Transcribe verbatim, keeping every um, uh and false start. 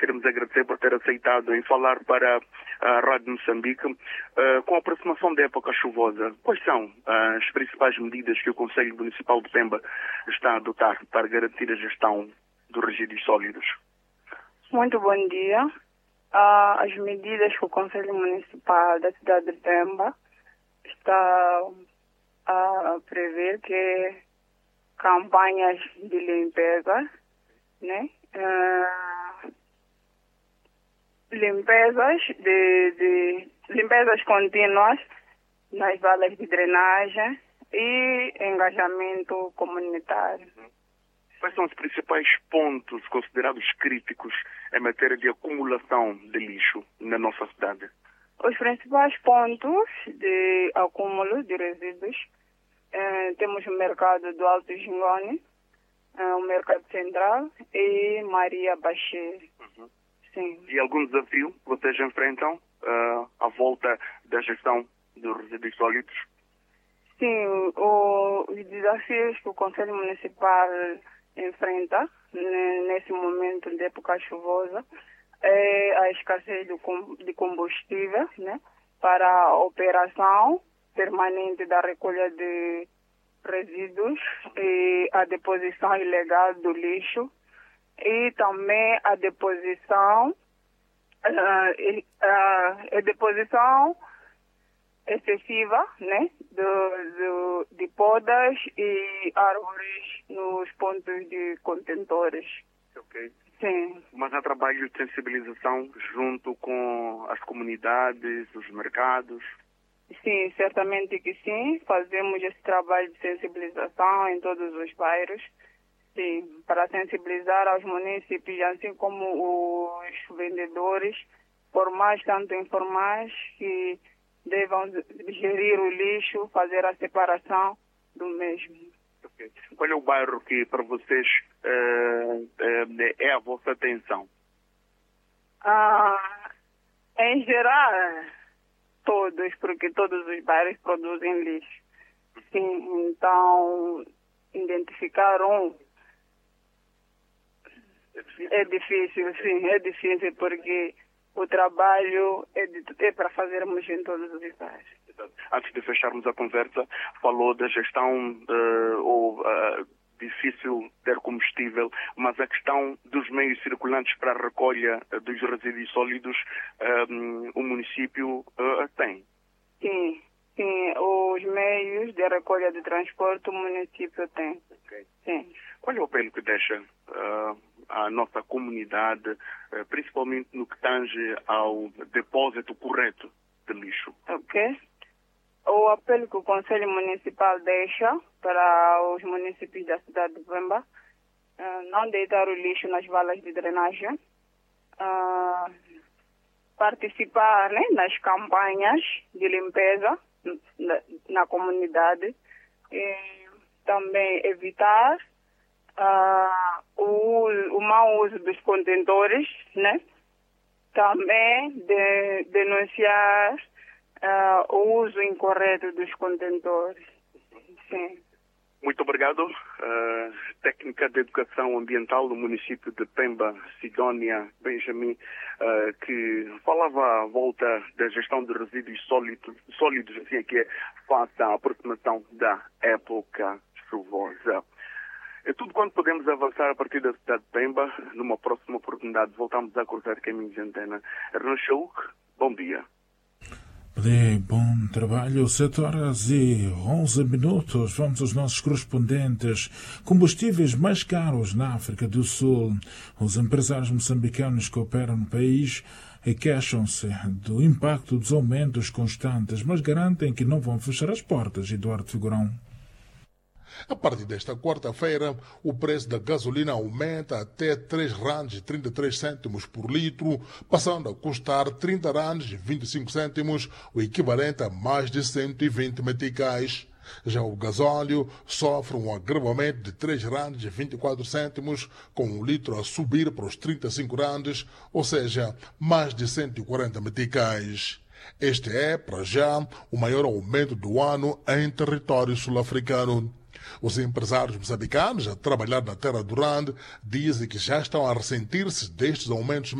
queremos agradecer por ter aceitado em falar para a Rádio Moçambique. Uh, com a aproximação da época chuvosa, quais são uh, as principais medidas que o Conselho Municipal de Pemba está a adotar para garantir a gestão dos resíduos sólidos? Muito bom dia. Uh, as medidas que o Conselho Municipal da cidade de Pemba está a prever que campanhas de limpeza, né? Uh, limpezas de, de limpezas contínuas nas valas de drenagem e engajamento comunitário. Quais são os principais pontos considerados críticos em matéria de acumulação de lixo na nossa cidade? Os principais pontos de acúmulo de resíduos, eh, temos o mercado do Alto Gingone, eh, o mercado central e Maria Baixê. Uhum. Sim. E algum desafio que vocês enfrentam uh, à volta da gestão dos resíduos sólidos? Sim, o, os desafios que o Conselho Municipal enfrenta nesse momento de época chuvosa é a escassez de combustível, né, para a operação permanente da recolha de resíduos e a deposição ilegal do lixo e também a deposição uh, uh, a deposição excessiva, né, do, do, de podas e árvores nos pontos de contentores. Ok. Sim. Mas há trabalho de sensibilização junto com as comunidades, os mercados? Sim, certamente que sim. Fazemos esse trabalho de sensibilização em todos os bairros, sim, para sensibilizar aos munícipes, assim como os vendedores, formais, tanto informais, que devam gerir o lixo, fazer a separação do mesmo. Okay. Qual é o bairro que para vocês uh, uh, é a vossa atenção? Ah, em geral, todos, porque todos os bairros produzem lixo. Sim, então, identificar um é difícil, sim, é difícil porque o trabalho é, é para fazermos em todos os bairros. Antes de fecharmos a conversa, falou da gestão uh, ou uh, difícil ter combustível, mas a questão dos meios circulantes para a recolha uh, dos resíduos sólidos, um, o município uh, tem? Sim, sim, os meios de recolha de transporte o município tem. Okay. Sim. Qual é o apelo que deixa uh, à nossa comunidade, uh, principalmente no que tange ao depósito correto de lixo? Ok. O apelo que o Conselho Municipal deixa para os municípios da cidade de Pemba, uh, não deitar o lixo nas valas de drenagem, uh, participar, né, nas campanhas de limpeza na, na comunidade, e também evitar uh, o, o mau uso dos contentores, né? Também de, denunciar Uh, o uso incorreto dos contentores. Sim. Muito obrigado. Uh, técnica de Educação Ambiental do município de Pemba, Sidónia Benjamin, uh, que falava à volta da gestão de resíduos sólidos, sólidos assim que é, face à aproximação da época chuvosa. É tudo quanto podemos avançar a partir da cidade de Pemba. Numa próxima oportunidade voltamos a cruzar caminhos de antena. Renan Chouk, bom dia. De bom trabalho, sete horas e onze minutos. Vamos aos nossos correspondentes. Combustíveis mais caros na África do Sul. Os empresários moçambicanos que operam no país queixam-se do impacto dos aumentos constantes, mas garantem que não vão fechar as portas. Eduardo Figurão. A partir desta quarta-feira, o preço da gasolina aumenta até três randes e trinta e três cêntimos por litro, passando a custar trinta randes e vinte e cinco cêntimos, o equivalente a mais de cento e vinte meticais. Já o gasóleo sofre um agravamento de três randes e vinte e quatro cêntimos, com um litro a subir para os trinta e cinco randes, ou seja, mais de cento e quarenta meticais. Este é, para já, o maior aumento do ano em território sul-africano. Os empresários moçambicanos a trabalhar na terra do Rand dizem que já estão a ressentir-se destes aumentos